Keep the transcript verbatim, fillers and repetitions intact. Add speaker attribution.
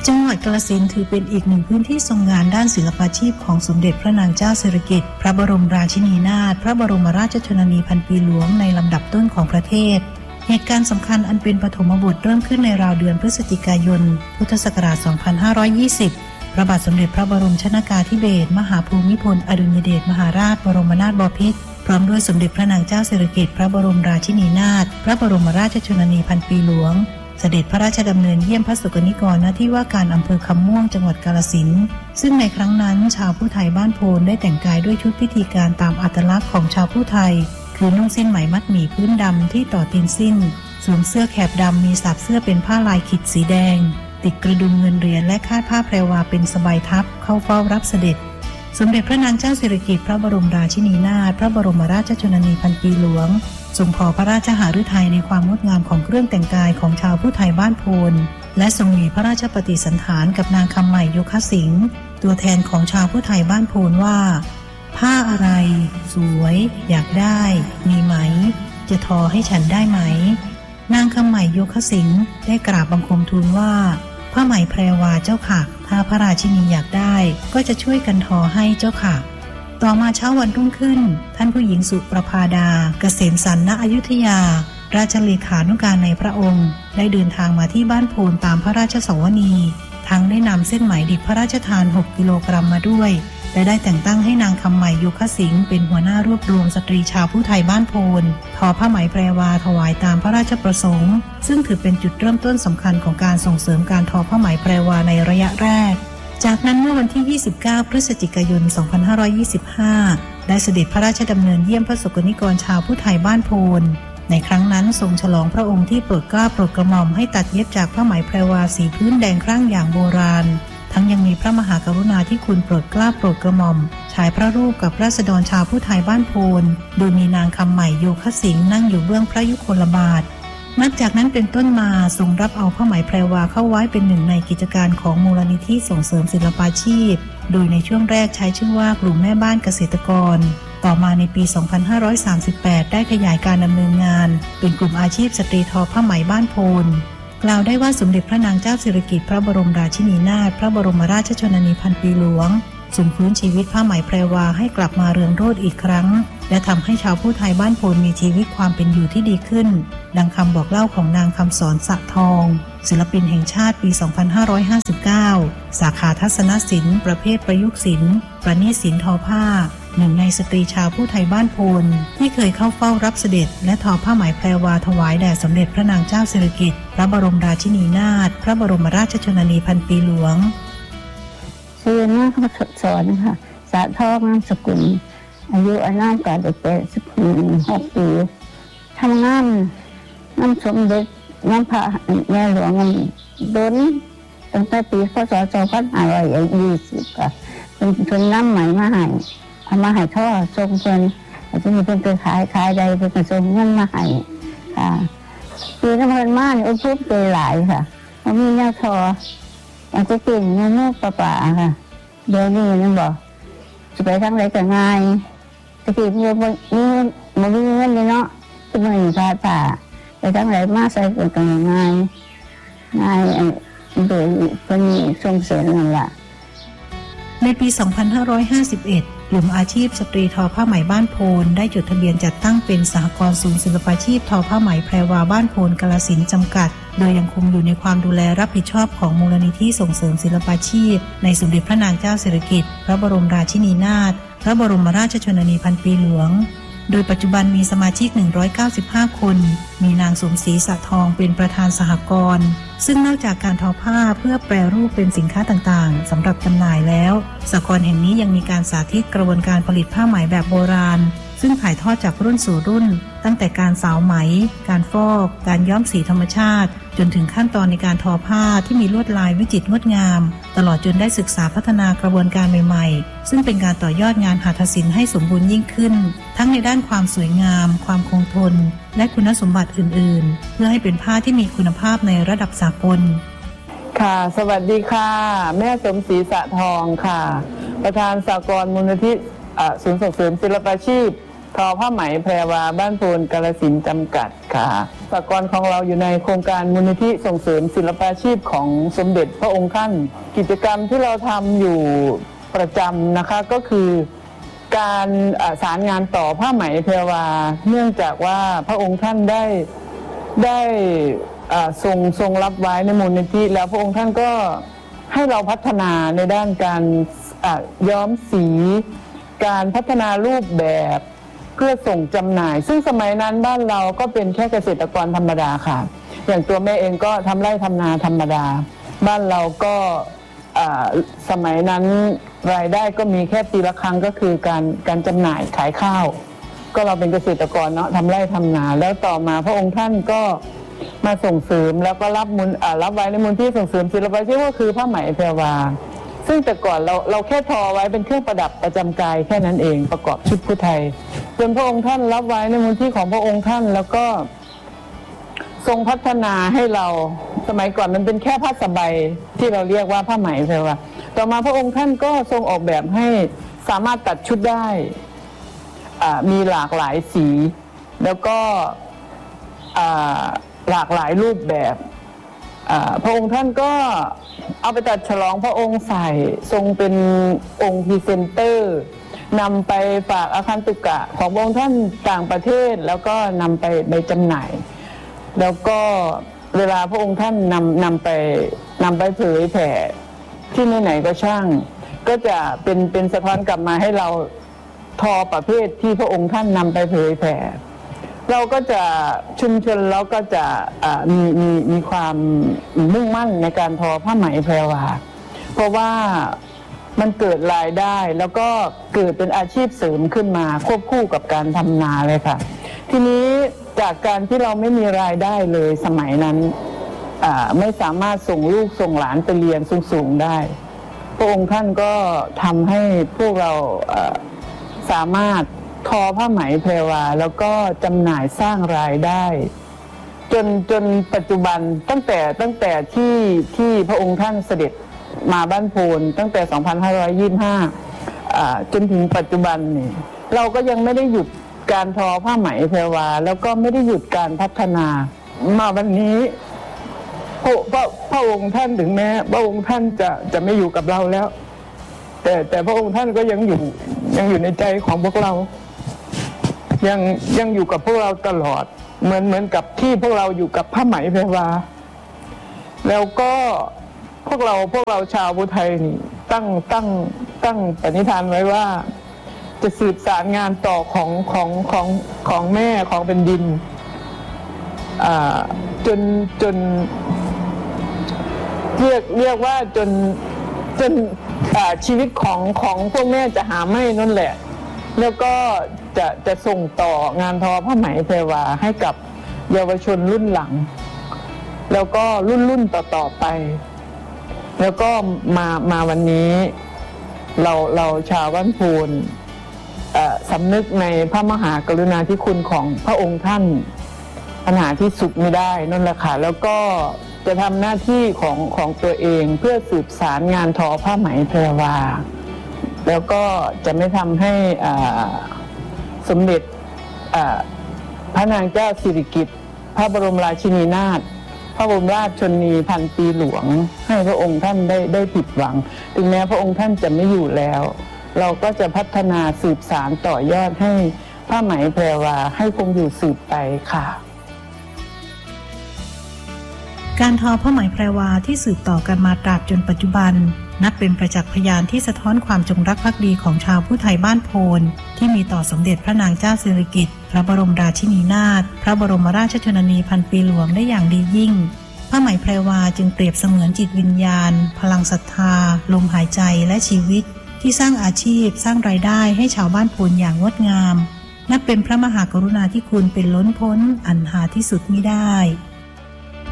Speaker 1: จังหวัดกาฬสินธุ์ถือเป็นอีกหนึ่งพื้นที่ทรงงานด้านศิลปาชีพของสมเด็จพระนางเจ้าสิริกิติ์พระบรมราชินีนาถพระบรมราชชนนีพันปีหลวงในลำดับต้นของประเทศเหตุการณ์สำคัญอันเป็นปฐมบทเริ่มขึ้นในราวเดือนพฤศจิกายนพุทธศักราช สองพันห้าร้อยยี่สิบ พระบาทสมเด็จพระบรมชนกาธิเบศรมหาภูมิพลอดุลยเดชมหาราชบรมนาถบพิตรพร้อมด้วยสมเด็จพระนางเจ้าสิริกิติ์พระบรมราชินีนาถพระบรมราชชนนีพันปีหลวงเสด็จพระราชดำเนินเยี่ยมพระสกนิกรณที่ว่าการอำเภอคำม่วงจังหวัดกาฬสินธุ์ซึ่งในครั้งนั้นชาวผู้ไทยบ้านโพนได้แต่งกายด้วยชุดพิธีการตามอัตลักษณ์ของชาวผู้ไทยคือนุ่งสิ้นไหมมัดหมี่พื้นดำที่ต่อตีนสิ้นสวมเสื้อแขบดำมีสับเสื้อเป็นผ้าลายขิดสีแดงติดกระดุมเงินเหรียญและคาดผ้าแพรวาเป็นสบายทับเข้าเฝ้ารับเสด็จสมเด็จพระนางเจ้าสิริกิติ์พระบรมราชินีนาถพระบรมราชชนนีพันปีหลวงทรงพอพระราชหฤทัยในความงดงามของเครื่องแต่งกายของชาวผู้ไทยบ้านโพนและทรงมีพระราชปฏิสันถานกับนางคำใหม่โยคะสิงห์ตัวแทนของชาวผู้ไทยบ้านโพนว่าผ้าอะไรสวยอยากได้มีไหมจะทอให้ฉันได้ไหมนางคำใหม่โยคะสิงห์ได้กราบบังคมทูลว่าผ้าไหมแพรวาเจ้าค่ะถ้าพระราชินีอยากได้ก็จะช่วยกันทอให้เจ้าค่ะต่อมาเช้าวันรุ่งขึ้นท่านผู้หญิงสุประภาดาเกษมสันณอยุธยาราชเลขานุการในพระองค์ได้เดินทางมาที่บ้านโพนตามพระราชสวนีทั้งได้นำเส้นไหมดิบพระราชทานหกกิโลกรัมมาด้วยและได้แต่งตั้งให้นางคำใหม่โยคะสิงห์เป็นหัวหน้ารวบรวมสตรีชาวผู้ไทยบ้านโพนทอผ้าไหมแพรวาถวายตามพระราชประสงค์ซึ่งถือเป็นจุดเริ่มต้นสำคัญของการส่งเสริมการทอผ้าไหมแพรวาในระยะแรกจากนั้นเมื่อวันที่ยี่สิบเก้าพฤศจิกายนสองพันห้าร้อยยี่สิบห้าได้เสด็จพระราชดำเนินเยี่ยมพระสกนิกรชาวผู้ไทยบ้านโพนในครั้งนั้นทรงฉลองพระองค์ที่โปรดเกล้าโปรดกระหม่อมให้ตัดเย็บจากผ้าไหมแพรวาสีพื้นแดงครั่งอย่างโบราณทั้งยังมีพระมหากรุณาธิคุณโปรดเกล้าโปรดกระหม่อมฉายพระรูปกับราษฎรชาวผู้ไทยบ้านโพนโดยมีนางคำใหม่โยคะสิงห์นั่งอยู่เบื้องพระยุคลบาทนับจากนั้นเป็นต้นมาทรงรับเอาผ้าไหมแพรวาเข้าไว้เป็นหนึ่งในกิจการของมูลนิธิส่งเสริมศิลปาชีพโดยในช่วงแรกใช้ชื่อว่ากลุ่มแม่บ้านเกษตรกรต่อมาในปีสองพันห้าร้อยสามสิบแปดได้ขยายการดำเนินงานเป็นกลุ่มอาชีพสตรีทอผ้าไหมบ้านโพนกล่าวได้ว่าสมเด็จพระนางเจ้าสิริกิติ์พระบรมราชินีนาถพระบรมราชชนนีพันปีหลวงทรงฟื้นชีวิตผ้าไหมแพรวาให้กลับมาเรืองโรจน์อีกครั้งและทำให้ชาวผู้ไทยบ้านโพนมีชีวิตความเป็นอยู่ที่ดีขึ้นดังคำบอกเล่าของนางคำสอนสะทองศิลปินแห่งชาติปีสองพันห้าร้อยห้าสิบเก้าสาขาทัศนศิลป์ประเภทประยุกต์ศิลป์ประณีตศิลป์ทอผ้าหนึ่งในสตรีชาวผู้ไทยบ้านโพนที่เคยเข้าเฝ้ารับเสด็จและทอผ้าไหมแพรวาถวายแด่สมเด็จพระนางเจ้าสิริกิติ์พระบรมราชินีนาถพระบรมราชชนนีพันปีหลวง
Speaker 2: ชื่อนาคำสอนค่ะสะทองนามสกุลอายุอานามกว่าเด็กแปดสิบหกปีทำงานน้ำสมเด็จน้ำพระแม่หลวงโดนตั้งแต่ปีพศสองพันห้าร้อยยี่สิบค่ะเป็นทุนน้ำใหม่มาให้เอามาให้ท่อทรงเพิ่นอาจจะมีเพิ่นไปขายขายใดเพิ่นก็ส่งเงินมาให้ค่ะปีน้ำเพิ่นมาเนี่ยอุ้มพุ่มเกยหลายค่ะเขามีแนวทออาจจะเปลี่ยนเงินนอกป่าป่าค่ะเดี๋ยวนี้นั่นบอกจะไปทางไหนก็ง่ายตะกี้มีมันมีมันมีเงินเลยเนาะที่มันอยู่ภาป่าไปทางไหนมาใส่ก็ก็ง่ายง่ายโดยคนส่งเสริมนั่นแหละ
Speaker 1: ในปีสองพันห้าร้อยห้าสิบเอ็ดกลุ่มอาชีพสตรีทอผ้าไหมบ้านโพนได้จดทะเบียนจัดตั้งเป็นสหกรณ์ศูนย์ศิลปาชีพทอผ้าไหมแพรวาบ้านโพนกาฬสินธุ์จำกัดโดยยังคงอยู่ในความดูแลรับผิดชอบของมูลนิธิส่งเสริมศิลปาชีพในสมเด็จพระนางเจ้าสิริกิติ์พระบรมราชินีนาถพระบรมราชชนนีพันปีหลวงโดยปัจจุบันมีสมาชิกหนึ่งร้อยเก้าสิบห้าคนมีนางสมศรีสะทองเป็นประธานสหกรณ์ซึ่งนอกจากการทอผ้าเพื่อแปรรูปเป็นสินค้าต่างๆสำหรับจำหน่ายแล้วสหกรณ์แห่งนี้ยังมีการสาธิตกระบวนการผลิตผ้าไหมแบบโบราณซึ่งถ่ายทอดจากรุ่นสู่รุ่นตั้งแต่การสาวไหมการฟอกการย้อมสีธรรมชาติจนถึงขั้นตอนในการทอผ้าที่มีลวดลายวิจิตรงดงามตลอดจนได้ศึกษาพัฒนากระบวนการใหม่ๆซึ่งเป็นการต่อยอดงานหัตถศิลป์ให้สมบูรณ์ยิ่งขึ้นทั้งในด้านความสวยงามความคงทนและคุณสมบัติอื่นๆเพื่อให้เป็นผ้าที่มีคุณภาพในระดับสากล
Speaker 3: ค่ะสวัสดีค่ะแม่สมศรีสะทองค่ะประธานสหกรณ์มูลนิธิศูนย์ส่งเสริมศิลปาชีพทอผ้าไหมแพรวาบ้านโพนกาฬสินธุ์จำกัดค่ะสหกรณ์ของเราอยู่ในโครงการมูลนิธิส่งเสริมศิลปาชีพของสมเด็จพระองค์ท่านกิจกรรมที่เราทำอยู่ประจำนะคะก็คือการสารงานต่อผ้าไหมแพรวาเนื่องจากว่าพระองค์ท่านได้ได้ทรงทรงรับไว้ในมูลนิธิแล้วพระองค์ท่านก็ให้เราพัฒนาในด้านการย้อมสีการพัฒนารูปแบบเพื่อส่งจำหน่ายซึ่งสมัยนั้นบ้านเราก็เป็นแค่เกษตรกรธรรมดาค่ะอย่างตัวแม่เองก็ทำไร่ทำนาธรรมดาบ้านเราก็สมัยนั้นรายได้ก็มีแค่ปีละครั้งก็คือการการจำหน่ายขายข้าวก็เราเป็นเกษตรกรเนาะทำไร่ทำนาแล้วต่อมาพระองค์ท่านก็มาส่งเสริมแล้วก็รับมูลรับไว้ในมูลที่ส่งเสริมศิลปาชีพก็คือผ้าไหมแพรวาซึ่งแต่ก่อนเราเราแค่ทอไว้เป็นเครื่องประดับประจำกายแค่นั้นเองประกอบชุดผู้ไทยจนพระองค์ท่านรับไว้ในมูลที่ของพระองค์ท่านแล้วก็ทรงพัฒนาให้เราสมัยก่อนมันเป็นแค่ผ้าสบายที่เราเรียกว่าผ้าไหมแพรวาต่อมาพระองค์ท่านก็ทรงออกแบบให้สามารถตัดชุดได้มีหลากหลายสีแล้วก็หลากหลายรูปแบบพระองค์ท่านก็เอาไปตัดฉลองพระองค์ใส่ทรงเป็นองค์พรีเซนเตอร์นำไปฝากอาคันตุกะของพระองค์ท่านต่างประเทศแล้วก็นำไปไปจำหน่ายแล้วก็เวลาพระองค์ท่านนำนำไปนำไปเผยแผ่ที่ไหนๆก็ช่างก็จะเป็นเป็นสะท้อนกลับมาให้เราทอประเภทที่พระองค์ท่านนำไปเผยแผ่เราก็จะชุมชนเราก็จะมีมีมีความมุ่งมั่นในการทอผ้าไหมแพรวาเพราะว่ามันเกิดรายได้แล้วก็เกิดเป็นอาชีพเสริมขึ้นมาควบคู่กับการทำนาเลยค่ะทีนี้จากการที่เราไม่มีรายได้เลยสมัยนั้นไม่สามารถส่งลูกส่งหลานไปเรียนสูงๆได้พระองค์ท่านก็ทำให้พวกเราสามารถทอผ้าไหมแพรวาแล้วก็จำหน่ายสร้างรายได้จนจนปัจจุบันตั้งแต่ตั้งแต่ที่ที่พระองค์ท่านเสด็จมาบ้านโพนตั้งแต่สองพันห้าร้อยยี่สิบห้าอ่าจนถึงปัจจุบันนี่เราก็ยังไม่ได้หยุดการทอผ้าไหมแพรวาแล้วก็ไม่ได้หยุดการพัฒนามาวันนี้พระพระพระองค์ท่านถึงแม้พระองค์ท่านจะจะไม่อยู่กับเราแล้วแต่แต่พระองค์ท่านก็ยังอยู่ยังอยู่ในใจของพวกเรายังยังอยู่กับพวกเราตลอดเหมือนเหมือนกับที่พวกเราอยู่กับผ้าไหมแพรวาแล้วก็พวกเราพวกเราชาวพุทธไทยนี่ตั้งตั้งตั้งปณิธานไว้ว่าจะสืบสารงานต่อของของของของแม่ของเป็นดินอ่าจนจนเรียกเรียกว่าจนจนชีวิตของของพวกแม่จะหาไม่นั่นแหละแล้วก็จะจะส่งต่องานทอผ้าไหมแพรวาให้กับเยาวชนรุ่นหลังแล้วก็รุ่นรุ่นต่อๆไปแล้วก็มามาวันนี้เราเราชาวบ้านโพนสำนึกในพระมหากรุณาธิคุณของพระองค์ท่านปัญหาที่สุดไม่ได้นั่นแหละค่ะแล้วก็จะทำหน้าที่ของของตัวเองเพื่อสืบสารงานทอผ้าไหมแพรวาแล้วก็จะไม่ทำให้สมเด็จพระนางเจ้าสิริกิติ์พระบรมราชินีนาถพระบรมราชชนนีพันปีหลวงให้พระองค์ท่านได้ได้ผิดหวังถึงแม้พระองค์ท่านจะไม่อยู่แล้วเราก็จะพัฒนาสืบสานต่อยอดให้ผ้าไหมแพรวาให้คงอยู่สืบไปค่ะ
Speaker 1: การทอผ้าไหมแพรวาที่สืบต่อกันมาตราบจนปัจจุบันนับเป็นประจักษ์พยานที่สะท้อนความจงรักภักดีของชาวผู้ไทยบ้านโพนที่มีต่อสมเด็จพระนางเจ้าสิริกิติ์พระบรมราชินีนาถพระบรมราชชนนีพันปีหลวงได้อย่างดียิ่งผ้าไหมแพรวาจึงเปรียบเสมือนจิตวิญญาณพลังศรัทธาลมหายใจและชีวิตที่สร้างอาชีพสร้างรายได้ให้ชาวบ้านโพนอย่างงดงามนับเป็นพระมหากรุณาธิคุณเป็นล้นพ้นอันหาที่สุดมิได้